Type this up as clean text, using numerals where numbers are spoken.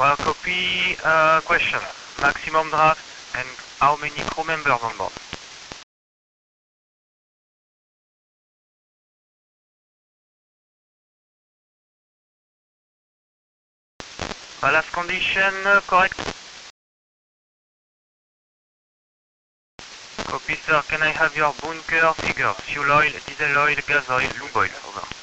Well, copy. Question. Maximum draft and how many crew members on board? Ballast condition, correct? Copy, sir. Can I have your bunker figures? Fuel oil, diesel oil, gas oil, lube oil. Over.